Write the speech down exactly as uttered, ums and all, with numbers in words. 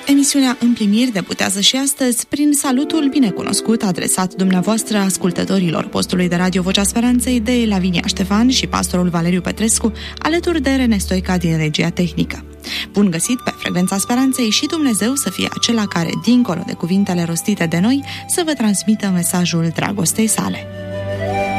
Emisiunea Împliniri debutează și astăzi prin salutul binecunoscut adresat dumneavoastră ascultătorilor postului de radio Vocea Speranței de Lavinia Ștefan și pastorul Valeriu Petrescu, alături de Rene Stoica din regia tehnică. Bun găsit pe Frecvența Speranței și Dumnezeu să fie acela care, dincolo de cuvintele rostite de noi, să vă transmită mesajul dragostei sale.